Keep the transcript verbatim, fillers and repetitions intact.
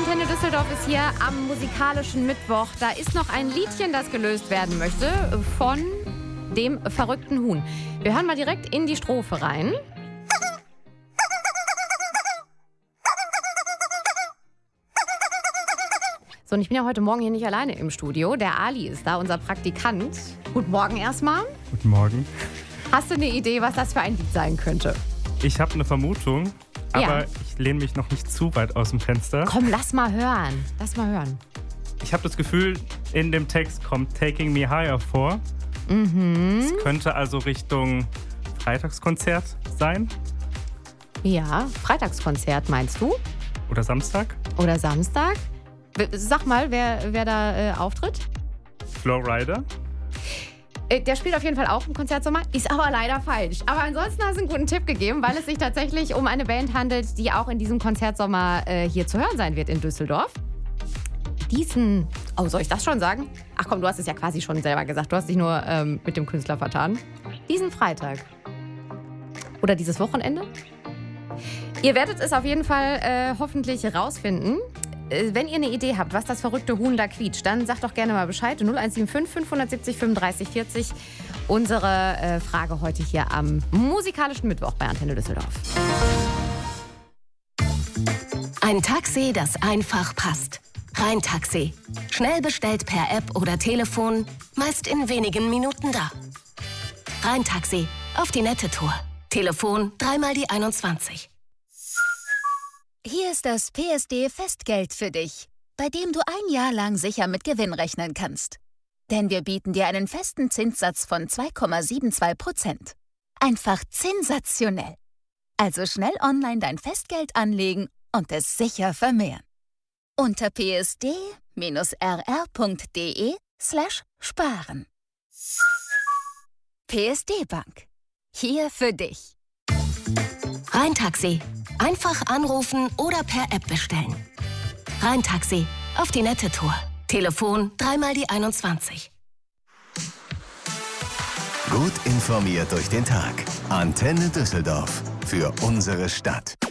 Antenne Düsseldorf ist hier am musikalischen Mittwoch. Da ist noch ein Liedchen, das gelöst werden möchte von dem verrückten Huhn. Wir hören mal direkt in die Strophe rein. So, und ich bin ja heute Morgen hier nicht alleine im Studio. Der Ali ist da, unser Praktikant. Guten Morgen erstmal. Guten Morgen. Hast du eine Idee, was das für ein Lied sein könnte? Ich habe eine Vermutung, aber Ja. ich lehne mich noch nicht zu weit aus dem Fenster. Komm, lass mal hören. Lass mal hören. Ich habe das Gefühl, in dem Text kommt Taking Me Higher vor. Mhm. Es könnte also Richtung Freitagskonzert sein Ja, Freitagskonzert meinst du? oder Samstag. Oder Samstag? W- Sag mal, wer, wer da äh, auftritt? Flowrider. Äh, Der spielt auf jeden Fall auch im Konzertsommer, ist aber leider falsch. Aber ansonsten hast du einen guten Tipp gegeben, weil es sich tatsächlich um eine Band handelt, die auch in diesem Konzertsommer äh, hier zu hören sein wird in Düsseldorf. Diesen, oh, soll ich das schon sagen? Ach komm, du hast es ja quasi schon selber gesagt. Du hast dich nur ähm, mit dem Künstler vertan. Diesen Freitag. Oder dieses Wochenende. Ihr werdet es auf jeden Fall äh, hoffentlich rausfinden. Äh, Wenn ihr eine Idee habt, was das verrückte Huhn da quietscht, dann sagt doch gerne mal Bescheid. null eins sieben fünf, fünf sieben null, fünfunddreißig vierzig. Unsere äh, Frage heute hier am musikalischen Mittwoch bei Antenne Düsseldorf. Ein Taxi, das einfach passt. Rhein-Taxi. Schnell bestellt per App oder Telefon, meist in wenigen Minuten da. Rhein-Taxi. Auf die nette Tour. Telefon dreimal die einundzwanzig. Hier ist das P S D-Festgeld für dich, bei dem du ein Jahr lang sicher mit Gewinn rechnen kannst. Denn wir bieten dir einen festen Zinssatz von zwei Komma zweiundsiebzig Prozent. Einfach sensationell. Also schnell online dein Festgeld anlegen und es sicher vermehren. Unter psd-rr.de slash sparen. P S D Bank. Hier für dich. Rhein-Taxi. Einfach anrufen oder per App bestellen. Rhein-Taxi. Auf die nette Tour. Telefon dreimal die einundzwanzig. Gut informiert durch den Tag. Antenne Düsseldorf. Für unsere Stadt.